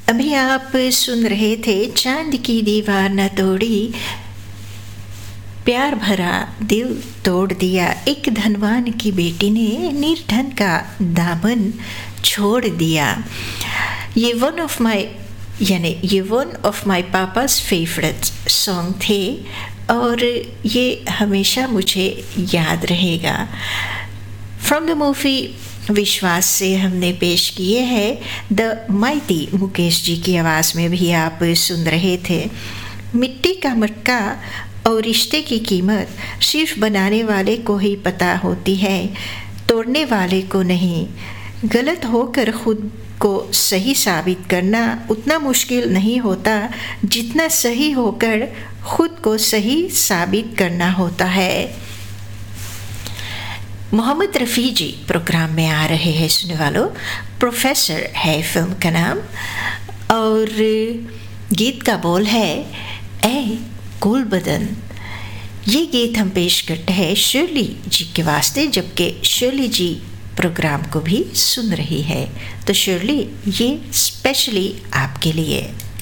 अभी आप सुन रहे थे चांद की दीवार न तोड़ी, प्यार भरा दिल तोड़ दिया, एक धनवान की बेटी ने निर्धन का दामन छोड़ दिया। ये one of my papa's favourite song थे और ये हमेशा मुझे याद रहेगा। फ्रॉम द मूवी विश्वास से हमने पेश किए हैं द माइटी, मुकेश जी की आवाज़ में भी आप सुन रहे थे। मिट्टी का मटका और रिश्ते की कीमत सिर्फ बनाने वाले को ही पता होती है, तोड़ने वाले को नहीं। गलत होकर खुद को सही साबित करना उतना मुश्किल नहीं होता जितना सही होकर खुद को सही साबित करना होता है। मोहम्मद रफ़ी जी प्रोग्राम में आ रहे हैं सुनने वालों। प्रोफेसर है फिल्म का नाम और गीत का बोल है ए गुल बदन। ये गीत हम पेश करते हैं शर्ली जी के वास्ते, जबकि शर्ली जी प्रोग्राम को भी सुन रही है। तो शर्ली, ये स्पेशली आपके लिए।